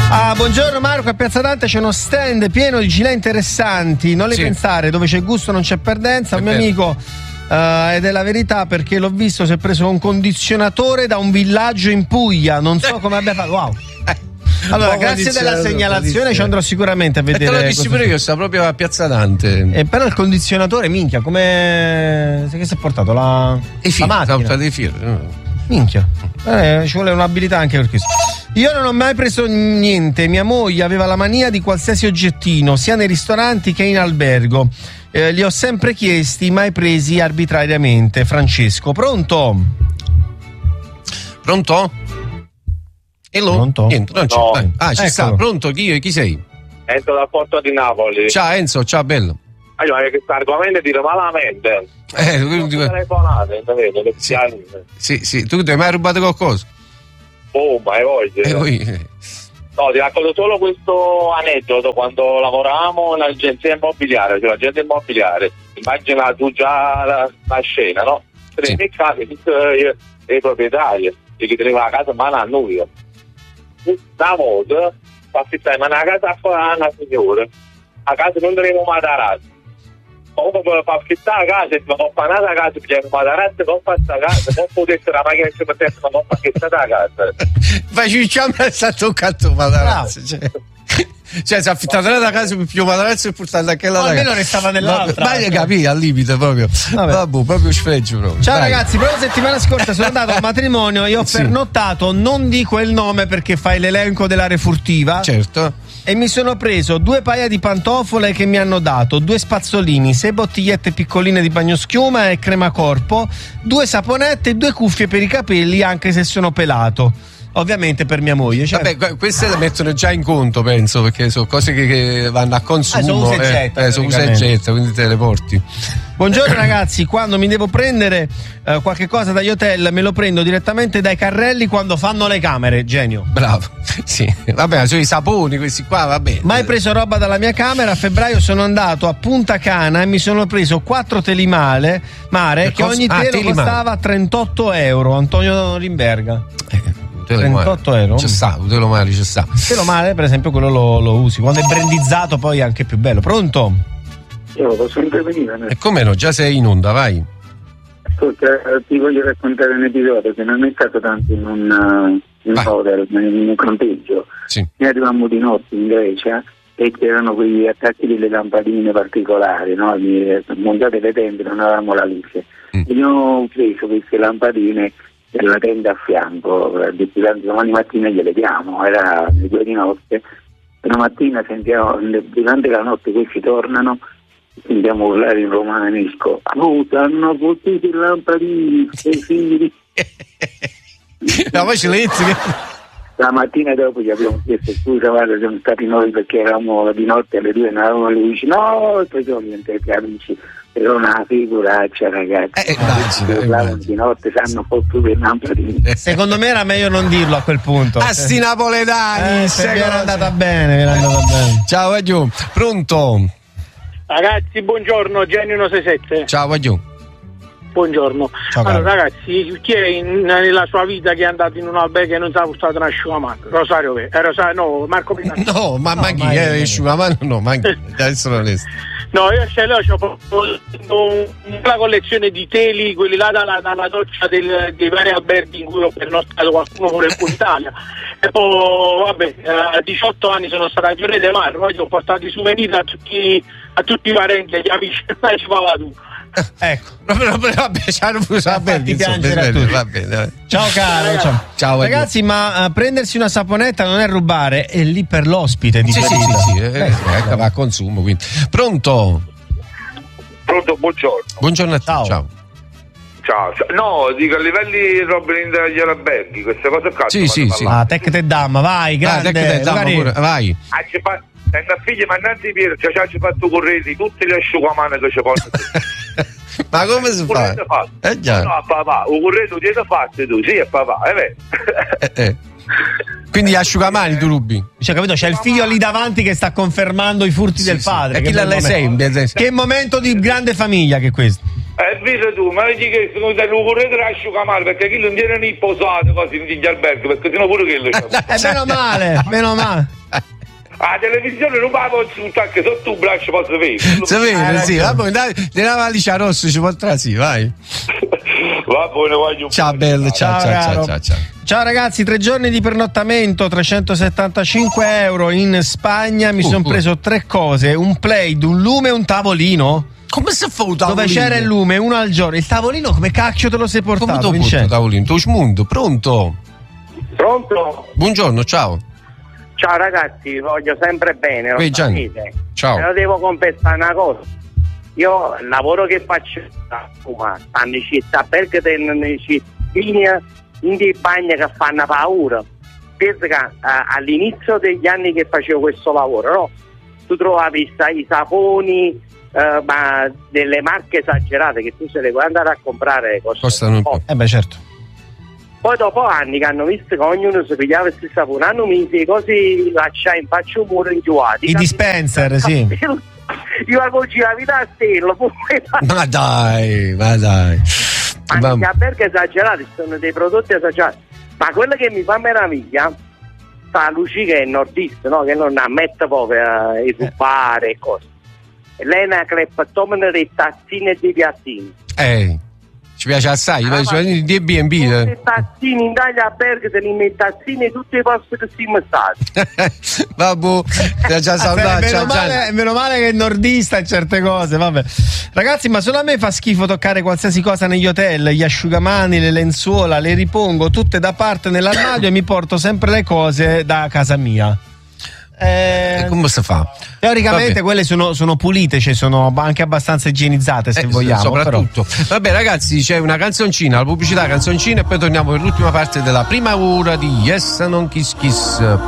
Buongiorno Marco, a Piazza Dante c'è uno stand pieno di gilet interessanti, non le pensare, dove c'è gusto non c'è perdenza. Un mio amico, ed è la verità perché l'ho visto, si è preso un condizionatore da un villaggio in Puglia, non so come abbia fatto, wow. Allora, grazie della segnalazione, ci andrò sicuramente a vedere. Te lo dissi pure io, sta proprio a Piazza Dante. Però il condizionatore, minchia, come che si è portato la macchina? Dei fili. Minchia, ci vuole un'abilità anche per questo. Io non ho mai preso niente, mia moglie aveva la mania di qualsiasi oggettino, sia nei ristoranti che in albergo. Li ho sempre chiesti, mai presi arbitrariamente. Francesco, pronto? Pronto? Hello? Pronto? Niente, non c'è. No. Ci sta, pronto? Chi sei? Enzo da Porto di Napoli. Ciao Enzo, ciao bello. Allora, che questo argomento dire malamente. Telefonate, vedo, sì, tu ti hai mai rubato qualcosa? Oh, ma voglio. No, ti racconto solo questo aneddoto. Quando lavoravamo in agenzia immobiliare, cioè l'agente immobiliare, immagina tu già la scena, no? Tre meccanici, i proprietari, che teneva la casa in mano a noi. Una volta, affittare una casa a una signora, a casa non tenevo mai da razza. Comunque per affittare la casa, ma non fa nada a casa, perché non fa la razza, non fa sta casa, non potesse la macchina che mettesse, ma non fa affittare la casa. Facciamo sta toccato madarazzo, cioè si è affittato la casa più madarazzo e portato anche la almeno restava nell'altra. Ma hai capito, al limite proprio. Vabbè, proprio sfregio proprio. Ciao ragazzi, proprio settimana scorsa sono andato al matrimonio e ho pernottato, non dico il nome perché fai l'elenco dell'area furtiva. Certo. E mi sono preso 2 paia di pantofole che mi hanno dato, 2 spazzolini, 6 bottigliette piccoline di bagnoschiuma e crema corpo, 2 saponette e 2 cuffie per i capelli, anche se sono pelato. Ovviamente per mia moglie. Cioè... Vabbè, queste le mettono già in conto, penso, perché sono cose che vanno a consumo. Sono usa e getta. Sono usa e getta, quindi te le porti. Buongiorno ragazzi, quando mi devo prendere qualche cosa dagli hotel me lo prendo direttamente dai carrelli quando fanno le camere, genio. Bravo, sì. Vabbè, sono i saponi questi qua, vabbè. Mai preso roba dalla mia camera, a febbraio sono andato a Punta Cana e mi sono preso 4 telimare che ogni telo costava 38 euro, Antonio Limberga. 38 euro. C'è sta, un telomare c'è sta. Il telomare, per esempio, quello lo usi. Quando è brandizzato poi è anche più bello. Pronto? Io posso intervenire? E come no? Già sei in onda, vai. Ascolta, ti voglio raccontare un episodio che non è stato tanto in un hotel, ma in un campeggio. Sì. Noi arrivammo di notte in Grecia e c'erano quegli attacchi delle lampadine particolari, no? Montate le tende, non avevamo la luce. Abbiamo preso queste lampadine della tenda a fianco, domani mattina gliele diamo, era le 2 di notte. Una mattina sentiamo, durante la notte questi tornano, sentiamo urlare in romanesco: hanno potuto i lampadini, i figli. No, poi ce l'hai. La mattina dopo gli abbiamo chiesto: scusa, guarda, siamo stati noi perché eravamo di notte alle 2, non avevamo le luci. No, poi sono diventati amici. Era una figuraccia, ragazzi. Di notte sanno fottuto i lampadini. Secondo me era meglio non dirlo a quel punto. Sti napoletani, era andata bene, Ciao, Agiù. Pronto? Ragazzi, buongiorno, Genio 167. Ciao, Agiù. Buongiorno. Ciao, allora, ragazzi, chi è nella sua vita che è andato in un albergo e non si è portato una asciugamano? Rosario no, Marco Pinati. No, ma chi è asciugamano? No, ma adesso non è. No, io ce l'ho, una collezione di teli, quelli là dalla doccia dei vari alberghi in cui ho pernottato, qualcuno pure in Italia. E poi, vabbè, a 18 anni sono stato a Fiore de Mar, poi ho portato i souvenir a tutti i parenti, agli amici, e ci va tu. Ecco, vabbè, va bene. Ciao caro, ciao ragazzi, ma prendersi una saponetta non è rubare, è lì per l'ospite di sì, va a consumo, quindi. Pronto, buongiorno a te. Ciao. No, dico a livelli Robin degli alberghi, queste cose qua. Sì. Tec te damma, vai, grande. Vai. Senta figli, ma innanzi Piero, ci ha fatto correre tutte le asciugamani che ci portano. Ma come si fa? Già. No, papà, o correto ti hai fatto tu, sì, è papà, è vero. Quindi asciugamani tu rubi? Cioè, capito? C'è il figlio lì davanti che sta confermando i furti del padre. E chi l'esempio? Che momento di grande famiglia che è questo? Vedi tu, ma vedi che non correte l'asciugamani perché chi non tiene i posati così negli alberghi, perché sennò pure quello c'è. Meno male. La televisione non va tutto anche sotto un braccio posso vedere. Sapete, sì, va bene, dai, nella valigia rossa ci potrà, sì, vai. Va bene, voglio. Ciao bello, ciao. Ciao ragazzi, 3 giorni di pernottamento, 375 euro in Spagna, mi sono preso 3 cose, un plaid, un lume e un tavolino. Come si fa un tavolino? Dove c'era il lume, uno al giorno. Il tavolino come cacchio te lo sei portato? Come ti porto il tavolino? Tu smundo, pronto? Pronto? Buongiorno, ciao. Ciao ragazzi, voglio sempre bene. Ciao. Però devo confessare una cosa. Io il lavoro che faccio stanno in città perché tengono in cittadini in dei bagni che fanno paura. Penso che all'inizio degli anni che facevo questo lavoro, no? Tu trovavi i saponi, ma delle marche esagerate che tu se le puoi andare a comprare costano un po'. Certo. Poi dopo anni che hanno visto che ognuno si pigliava questi saponi, hanno messo così lasciai in faccia un muro inchiuati. I dispenser, sì. Io avevo la vita a stella. Ma dai. Ma perché esagerati, sono dei prodotti esagerati. Ma quello che mi fa meraviglia, sta Luci che è nordista, no? Che non ammette proprio a rubare e cose. E lei è una cleptomane dei tazzini e dei piattini. Ci piace assai, di B&B. I tazzini in Italia a Berga te li metti tazzini in tutti i posti che siamo stati. Vabbè, già salutato. Meno male che è nordista in certe cose, vabbè. Ragazzi, ma solo a me fa schifo toccare qualsiasi cosa negli hotel, gli asciugamani, le lenzuola, le ripongo tutte da parte nell'armadio e mi porto sempre le cose da casa mia. Come si fa? Teoricamente quelle sono pulite, cioè sono anche abbastanza igienizzate se vogliamo. Soprattutto. Però. Vabbè ragazzi, c'è una canzoncina, la pubblicità, canzoncina e poi torniamo per l'ultima parte della prima ora di Yes Non Kiss Kiss.